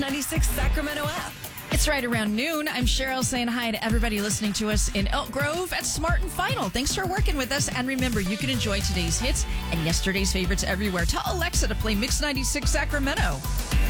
96 Sacramento app. It's right around noon. I'm Cheryl saying hi to everybody listening to us in Elk Grove at Smart and Final. Thanks for working with us. And remember, you can enjoy today's hits and yesterday's favorites everywhere. Tell Alexa to play Mix 96 Sacramento.